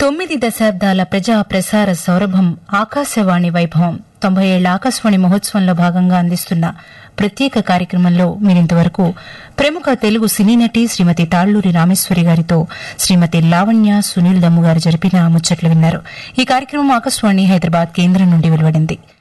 9 దశాబ్దాల ప్రజా ప్రసార సౌరభం ఆకాశవాణి వైభవం 90 ఏళ్ల ఆకాశవాణి మహోత్సవంలో భాగంగా అందిస్తున్న ప్రత్యేక కార్యక్రమంలో మీరింతవరకు ప్రముఖ తెలుగు సినీ నటి శ్రీమతి తాళ్లూరి రామేశ్వరి గారితో శ్రీమతి లావణ్య సునీల్ దమ్ము గారు జరిపిన ముచ్చట్లు విన్నారు. ఈ కార్యక్రమం ఆకాశవాణి హైదరాబాద్ కేంద్రం నుండి వెలువడింది.